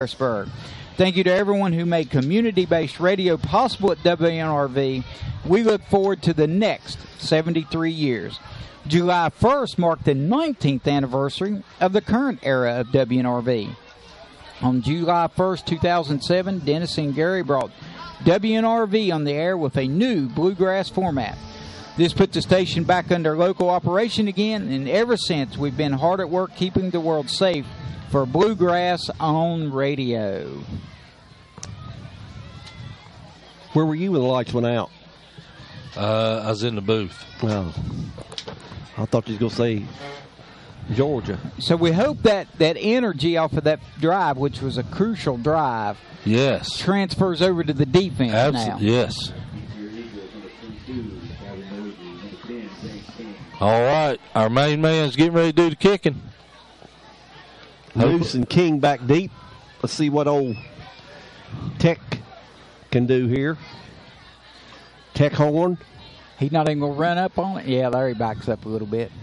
Harrisburg. Thank you to everyone who made community-based radio possible at WNRV. We look forward to the next 73 years. July 1st marked the 19th anniversary of the current era of WNRV. On July 1st, 2007, Dennis and Gary brought WNRV on the air with a new bluegrass format. This put the station back under local operation again, and ever since we've been hard at work keeping the world safe for bluegrass on radio. Where were you when the lights went out? I was in the booth. Well, I thought you was going to say Georgia. So we hope that energy off of that drive, which was a crucial drive, yes, transfers over to the defense now. Yes. All right, our main man's getting ready to do the kicking. Moose and King back deep. Let's see what old Tech can do here. Tech Horn. He's not even going to run up on it. Yeah, there he backs up a little bit.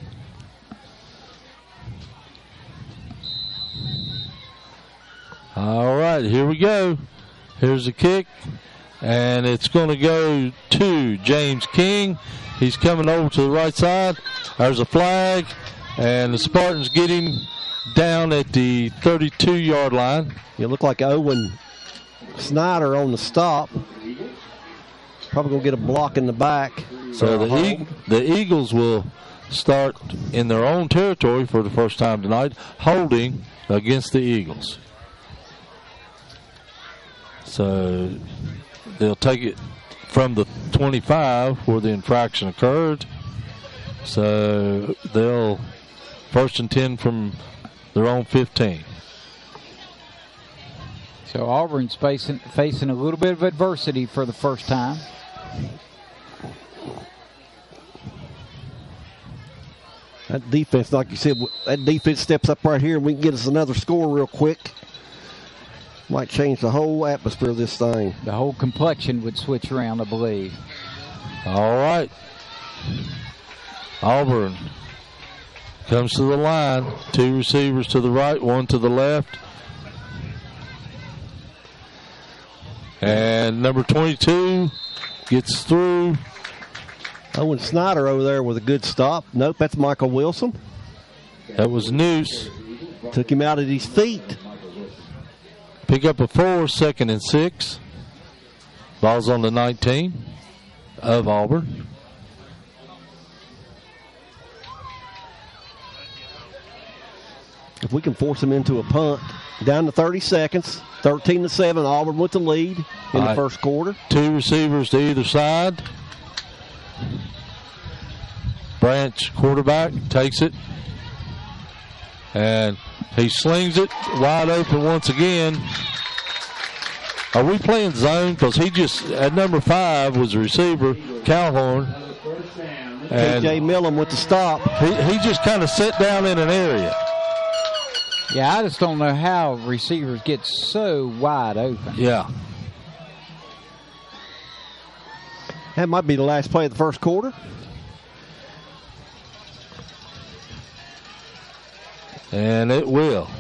All right, here we go. Here's the kick, and it's going to go to James King. He's coming over to the right side. There's a flag, and the Spartans get him down at the 32-yard line. It looked like Owen Snyder on the stop. Probably going to get a block in the back. So the Eagles will start in their own territory for the first time tonight, holding against the Eagles. So they'll take it from the 25 where the infraction occurred. So they'll first and 10 from their own 15. So Auburn's facing a little bit of adversity for the first time. That defense, like you said, that defense steps up right here and we can get us another score real quick. Might change the whole atmosphere of this thing. The whole complexion would switch around, I believe. All right. Auburn comes to the line. Two receivers to the right, one to the left. And number 22 gets through. Owen Snyder over there with a good stop. Nope, that's Michael Wilson. That was Noose. Took him out at his feet. Pick up a 4, 2nd and 6. Ball's on the 19 of Auburn. If we can force him into a punt, down to 30 seconds, 13-7, Auburn with the lead in the first quarter. Two receivers to either side. Branch, quarterback, takes it. And he slings it wide open once again. Are we playing zone? Because he just, at number 5 was the receiver, Calhoun. And K.J. Millam with the stop. He just kind of sat down in an area. Yeah, I just don't know how receivers get so wide open. Yeah. That might be the last play of the first quarter. And it will.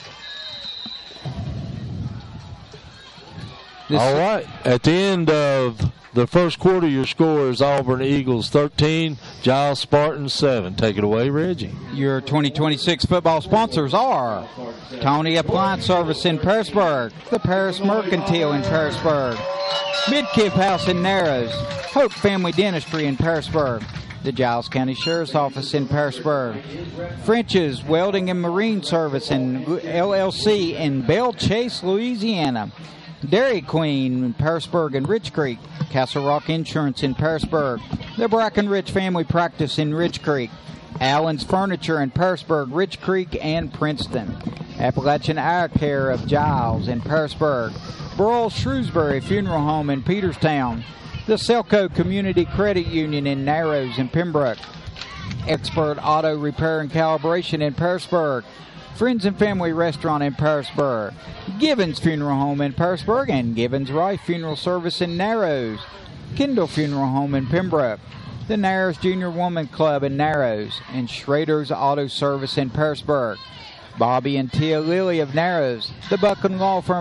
All right. At the end of the first quarter, your score is Auburn Eagles 13, Giles Spartans 7. Take it away, Reggie. Your 2026 football sponsors are Tony Appliance Service in Pearisburg, the Paris Mercantile in Pearisburg, Midkiff House in Narrows, Hope Family Dentistry in Pearisburg, the Giles County Sheriff's Office in Pearisburg, French's Welding and Marine Service in LLC in Belle Chase, Louisiana, Dairy Queen in Pearisburg and Rich Creek, Castle Rock Insurance in Pearisburg, the Brackenridge Family Practice in Rich Creek, Allen's Furniture in Pearisburg, Rich Creek, and Princeton, Appalachian Eye Care of Giles in Pearisburg, Burrell Shrewsbury Funeral Home in Peterstown, the Selco Community Credit Union in Narrows and Pembroke, Expert Auto Repair and Calibration in Pearisburg, Friends and Family Restaurant in Pearisburg, Gibbons Funeral Home in Pearisburg, and Gibbons Rife Funeral Service in Narrows, Kendall Funeral Home in Pembroke, the Narrows Junior Woman Club in Narrows, and Schrader's Auto Service in Pearisburg. Bobby and Tia Lilly of Narrows, the Bucklin Law Firm